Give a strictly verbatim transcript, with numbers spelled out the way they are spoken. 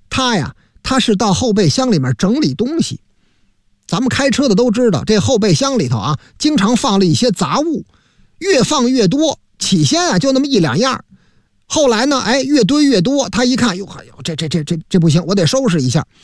他呀，他是到后备箱里面整理东西。咱们开车的都知道，这后备箱里头啊，经常放了一些杂物，越放越多。起先啊，就那么一两样，后来呢，哎，越堆越多。他一看，哟，哎呦，这这这这这不行，我得收拾一下。